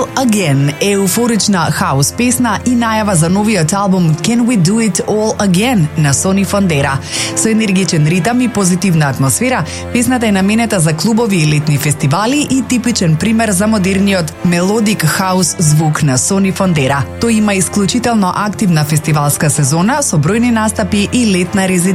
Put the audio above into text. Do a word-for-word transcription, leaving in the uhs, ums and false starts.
All Again е еуфорична хаус песна и најава за новиот албум Can We Do It All Again на Сони Фондера. Со енергичен ритам и позитивна атмосфера, песната е наменета за клубови и летни фестивали и типичен пример за модерниот мелодик хаус звук на Сони Фондера. Тој има исклучително активна фестивалска сезона со бројни настапи и летна резиденција.